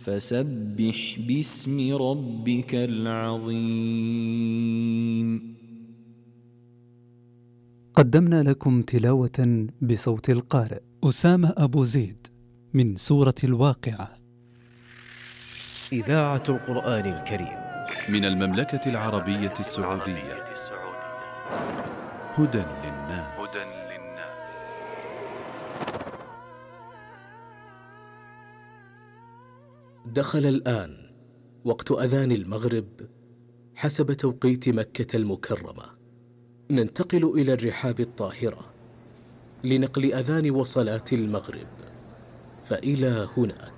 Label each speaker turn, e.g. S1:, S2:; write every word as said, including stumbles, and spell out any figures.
S1: فسبح باسم ربك العظيم.
S2: قدمنا لكم تلاوة بصوت القارئ أسامة أبو زيد من سورة الواقعة.
S3: إذاعة القرآن الكريم
S4: من المملكة العربية السعودية. هدى للناس.
S3: دخل الآن وقت أذان المغرب حسب توقيت مكة المكرمة. ننتقل إلى الرحاب الطاهرة لنقل أذان وصلاة المغرب، فإلى هناك.